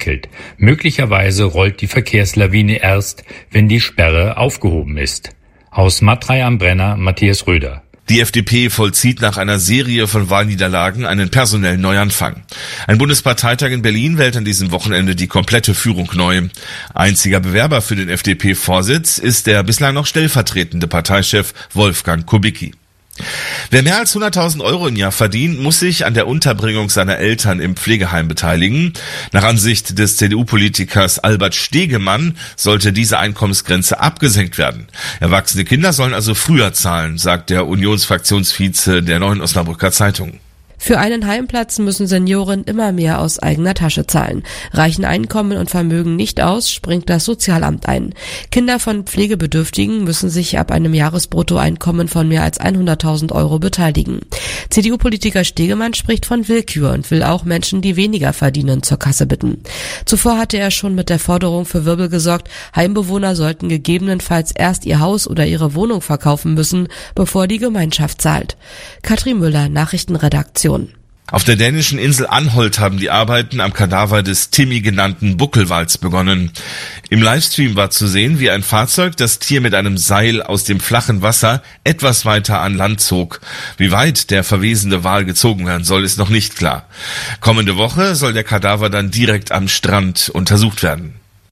entwickelt. Möglicherweise rollt die Verkehrslawine erst, wenn die Sperre aufgehoben ist. Aus Matrei am Brenner, Matthias Röder. Die FDP vollzieht nach einer Serie von Wahlniederlagen einen personellen Neuanfang. Ein Bundesparteitag in Berlin wählt an diesem Wochenende die komplette Führung neu. Einziger Bewerber für den FDP-Vorsitz ist der bislang noch stellvertretende Parteichef Wolfgang Kubicki. Wer mehr als 100.000 € im Jahr verdient, muss sich an der Unterbringung seiner Eltern im Pflegeheim beteiligen. Nach Ansicht des CDU-Politikers Albert Stegemann sollte diese Einkommensgrenze abgesenkt werden. Erwachsene Kinder sollen also früher zahlen, sagt der Unionsfraktionsvize der Neuen Osnabrücker Zeitung. Für einen Heimplatz müssen Senioren immer mehr aus eigener Tasche zahlen. Reichen Einkommen und Vermögen nicht aus, springt das Sozialamt ein. Kinder von Pflegebedürftigen müssen sich ab einem Jahresbruttoeinkommen von mehr als 100.000 € beteiligen. CDU-Politiker Stegemann spricht von Willkür und will auch Menschen, die weniger verdienen, zur Kasse bitten. Zuvor hatte er schon mit der Forderung für Wirbel gesorgt, Heimbewohner sollten gegebenenfalls erst ihr Haus oder ihre Wohnung verkaufen müssen, bevor die Gemeinschaft zahlt. Katrin Müller, Nachrichtenredaktion. Auf der dänischen Insel Anholt haben die Arbeiten am Kadaver des Timmy genannten Buckelwals begonnen. Im Livestream war zu sehen, wie ein Fahrzeug das Tier mit einem Seil aus dem flachen Wasser etwas weiter an Land zog. Wie weit der verwesende Wal gezogen werden soll, ist noch nicht klar. Kommende Woche soll der Kadaver dann direkt am Strand untersucht werden.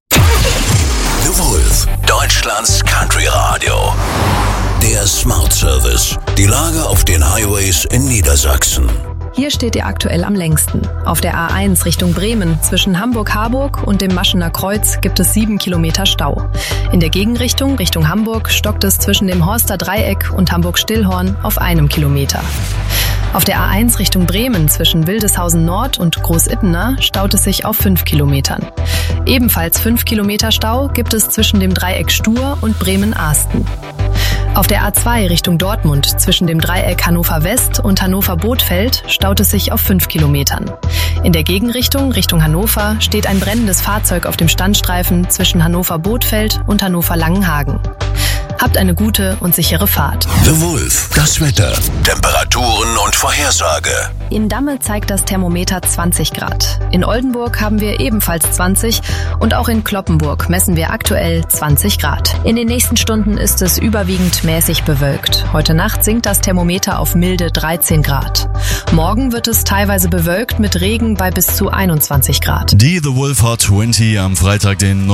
The Wolf, Deutschlands Country Radio. Der Smart Service. Die Lage auf den Highways in Niedersachsen. Hier steht ihr aktuell am längsten. Auf der A1 Richtung Bremen zwischen Hamburg-Harburg und dem Maschener Kreuz gibt es 7 Kilometer Stau. In der Gegenrichtung Richtung Hamburg stockt es zwischen dem Horster Dreieck und Hamburg-Stillhorn auf 1 Kilometer. Auf der A1 Richtung Bremen zwischen Wildeshausen Nord und Großippener staut es sich auf 5 Kilometern. Ebenfalls 5 Kilometer Stau gibt es zwischen dem Dreieck Stur und Bremen-Ahsten. Auf der A2 Richtung Dortmund zwischen dem Dreieck Hannover West und Hannover Bothfeld staut es sich auf 5 Kilometern. In der Gegenrichtung Richtung Hannover steht ein brennendes Fahrzeug auf dem Standstreifen zwischen Hannover Bothfeld und Hannover Langenhagen. Habt eine gute und sichere Fahrt. The Wolf, das Wetter, Temperaturen und Vorhersage. In Damme zeigt das Thermometer 20 Grad. In Oldenburg haben wir ebenfalls 20 und auch in Cloppenburg messen wir aktuell 20 Grad. In den nächsten Stunden ist es überwiegend mäßig bewölkt. Heute Nacht sinkt das Thermometer auf milde 13 Grad. Morgen wird es teilweise bewölkt mit Regen bei bis zu 21 Grad. Die The Wolf Hot 20 am Freitag, den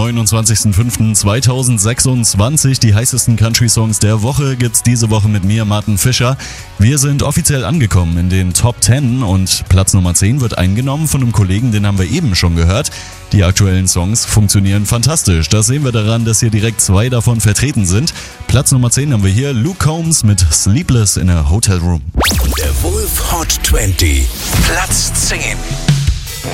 29.05.2026. Die heißesten Country-Songs der Woche gibt's diese Woche mit mir, Martin Fischer. Wir sind offiziell angekommen in den Top 10 und Platz Nummer 10 wird eingenommen von einem Kollegen, den haben wir eben schon gehört. Die aktuellen Songs funktionieren fantastisch. Das sehen wir daran, dass hier direkt 2 davon vertreten sind. Platz Nummer 10 haben wir hier Luke Combs mit Sleepless in a Hotel Room. Der Wolf Hot 20, Platz 10.